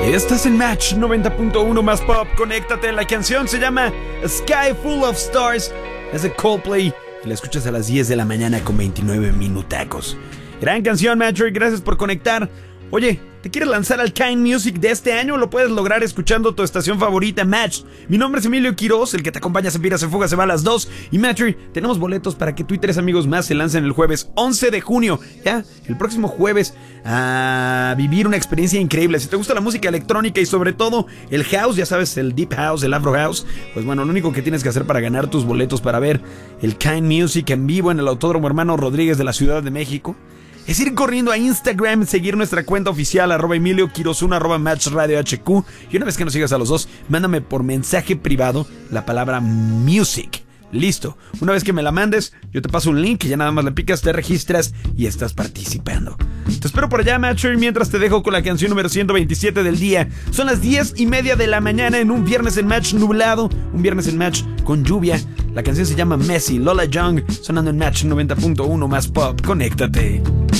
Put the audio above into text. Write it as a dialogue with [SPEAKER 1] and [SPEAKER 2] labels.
[SPEAKER 1] Estás en Match 90.1 más pop. Conéctate. La canción se llama A Sky Full of Stars. Es de Coldplay y la escuchas a las 10 de la mañana con 29 minutacos. Gran canción, Matcher. Gracias por conectar. Oye, ¿te quieres lanzar al Kind Music de este año? Lo puedes lograr escuchando tu estación favorita, Match. Mi nombre es Emilio Quiroz, el que te acompaña, se pira, se fuga, se va a las 2. Y Matcher, tenemos boletos para que tú y 3 amigos más se lancen el jueves 11 de junio. Ya, el próximo jueves, a vivir una experiencia increíble. Si te gusta la música electrónica y sobre todo el house, ya sabes, el deep house, el afro house, pues bueno, lo único que tienes que hacer para ganar tus boletos para ver el Kind Music en vivo en el Autódromo Hermano Rodríguez de la Ciudad de México es ir corriendo a Instagram, seguir nuestra cuenta oficial, @EmilioQuirós1, @MatchRadioHQ. Y una vez que nos sigas a los dos, mándame por mensaje privado la palabra music. Listo. Una vez que me la mandes, yo te paso un link, ya nada más le picas, te registras y estás participando. Te espero por allá, Matcher, mientras te dejo con la canción número 127 del día. Son las 10:30 de la mañana en un viernes en Match nublado, un viernes en Match con lluvia. La canción se llama Messi, Lola Young, sonando en Match 90.1 más pop. Conéctate.